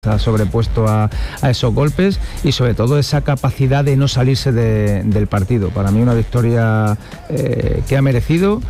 Está sobrepuesto a esos golpes y sobre todo esa capacidad de no salirse del partido. Para mí una victoria que ha merecido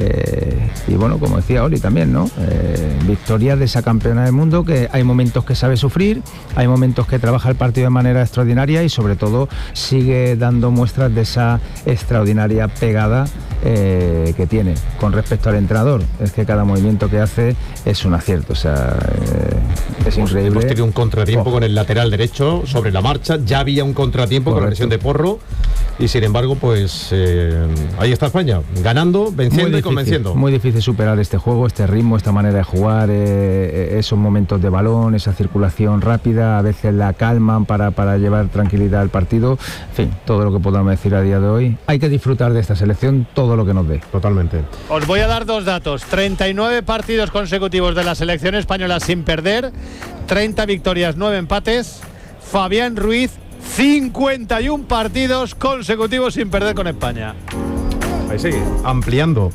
y bueno, como decía Oli también, ¿no? Victoria de esa campeona del mundo, que hay momentos que sabe sufrir, hay momentos que trabaja el partido de manera extraordinaria y sobre todo sigue dando muestras de esa extraordinaria pegada que tiene con respecto al entrenador. Es que cada movimiento que hace es un acierto, o sea, es increíble. Hemos tenido un contratiempo con el lateral derecho sobre la marcha, ya había un contratiempo. Correcto. Con la lesión de Porro y sin embargo pues ahí está España, ganando, venciendo y convenciendo. Muy difícil superar este juego, este ritmo, esta manera de jugar, esos momentos de balón, esa circulación rápida, a veces la calman para llevar tranquilidad al partido. En fin, todo lo que podamos decir a día de hoy. Hay que disfrutar de esta selección todo lo que nos dé. Totalmente. Os voy a dar dos datos: 39 partidos consecutivos de la selección española sin perder, 30 victorias, 9 empates. Fabián Ruiz, 51 partidos consecutivos sin perder con España. Ahí sigue, ampliando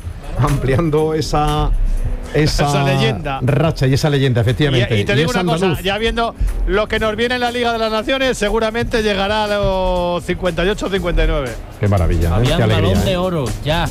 esa leyenda, racha y esa leyenda, efectivamente. Y te digo una cosa, ya viendo lo que nos viene en la Liga de las Naciones, seguramente llegará a los 58 o 59. Qué maravilla, Fabián, qué alegría, balón de oro, ya.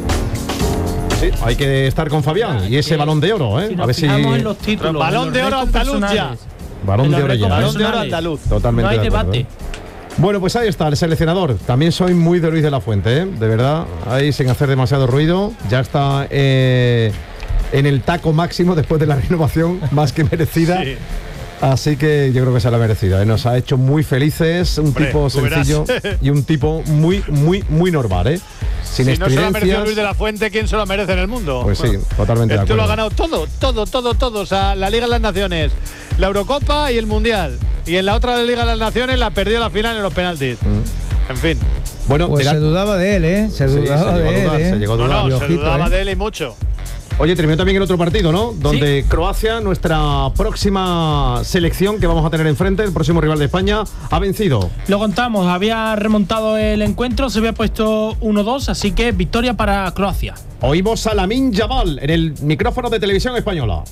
Sí, hay que estar con Fabián y ese balón de oro, Si a ver si en los títulos, balón de oro andaluz ya. Balón de oro ya. Balón de oro andaluz. Totalmente. No hay de acuerdo, debate. Bueno, pues ahí está el seleccionador. También soy muy de Luis de la Fuente, de verdad. Ahí sin hacer demasiado ruido. Ya está en el taco máximo después de la renovación, más que merecida. Sí. Así que yo creo que se la ha merecido. Nos ha hecho muy felices. Un tipo sencillo y un tipo muy normal, sin si estridencias. No se lo ha merecido Luis de la Fuente, ¿quién se lo merece en el mundo? Pues sí, totalmente de acuerdo. Esto lo ha ganado todo. O sea, la Liga de las Naciones, la Eurocopa y el Mundial. Y en la otra Liga de las Naciones la perdió la final en los penaltis. En fin. Bueno, pues se dudaba de él, Se dudaba de él. Se llegó a dudar. No, se dudaba de él y mucho. Oye, terminó también el otro partido, ¿no? Donde Croacia, nuestra próxima selección que vamos a tener enfrente, el próximo rival de España, ha vencido. Lo contamos, había remontado el encuentro, se había puesto 1-2, así que victoria para Croacia. Oímos a Lamine Yamal en el micrófono de Televisión Española.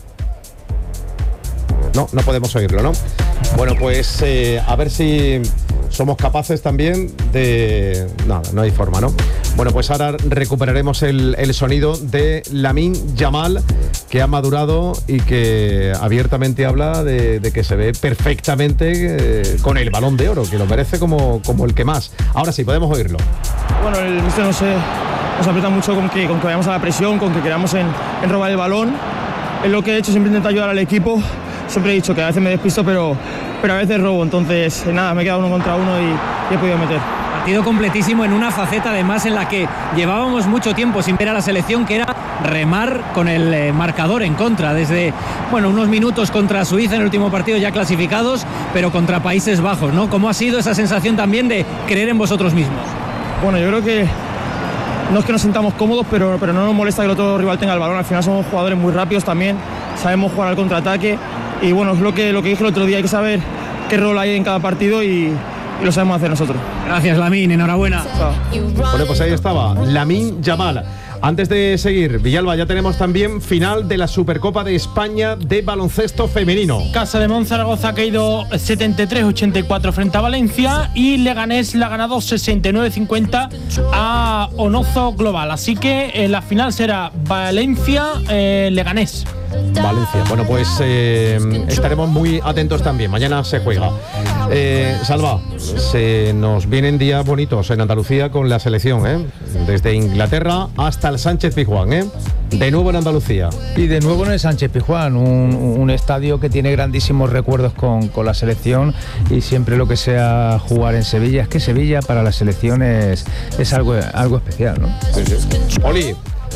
No podemos oírlo, ¿no? Bueno, pues a ver si somos capaces también de... No hay forma, ¿no? Bueno, pues ahora recuperaremos el sonido de Lamine Yamal, que ha madurado y que abiertamente habla de que se ve perfectamente con el Balón de Oro, que lo merece como el que más. Ahora sí, podemos oírlo. Bueno, el míster nos aprieta mucho con que vayamos a la presión, con que queramos en robar el balón. Es lo que he hecho, siempre intento ayudar al equipo. Siempre he dicho que a veces me despisto, pero a veces robo. Entonces, nada, me he quedado 1 contra 1 y he podido meter. Partido completísimo en una faceta además en la que llevábamos mucho tiempo sin ver a la selección, que era remar con el marcador en contra. Desde, unos minutos contra Suiza en el último partido ya clasificados, pero contra Países Bajos, ¿no? ¿Cómo ha sido esa sensación también de creer en vosotros mismos? Bueno, yo creo que no es que nos sintamos cómodos, pero no nos molesta que el otro rival tenga el balón. Al final somos jugadores muy rápidos también, sabemos jugar al contraataque. Y bueno, es lo que dije el otro día, hay que saber qué rol hay en cada partido y lo sabemos hacer nosotros. Gracias, Lamine, enhorabuena. Bueno, pues ahí estaba, Lamine Yamal. Antes de seguir, Villalba, ya tenemos también final de la Supercopa de España de baloncesto femenino. Casa de Monzaragoza ha caído 73-84 frente a Valencia y Leganés la ha ganado 69-50 a Onozo Global. Así que la final será Valencia-Leganés. Valencia. Bueno, pues estaremos muy atentos también. Mañana se juega. Salva, se nos vienen días bonitos en Andalucía con la selección, desde Inglaterra hasta el Sánchez Pizjuán, de nuevo en Andalucía. Y de nuevo en el Sánchez Pizjuán, un estadio que tiene grandísimos recuerdos con la selección, y siempre lo que sea jugar en Sevilla, es que Sevilla para la selección es algo especial, ¿no? Sí. Oli.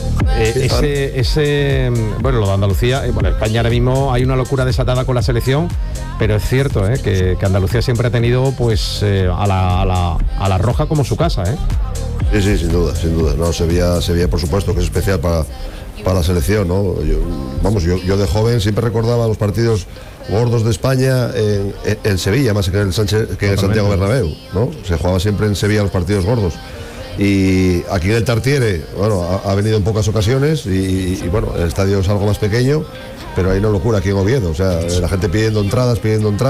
Lo de Andalucía, España ahora mismo hay una locura desatada con la selección, pero es cierto que Andalucía siempre ha tenido pues a la roja como su casa, Sí, sin duda. No, Sevilla por supuesto que es especial para la selección, ¿no? Yo de joven siempre recordaba los partidos gordos de España en Sevilla, más que en el Santiago Bernabéu, ¿no? Se jugaba siempre en Sevilla los partidos gordos. Y aquí en el Tartiere, ha venido en pocas ocasiones y el estadio es algo más pequeño pero hay una locura aquí en Oviedo, o sea, la gente pidiendo entradas,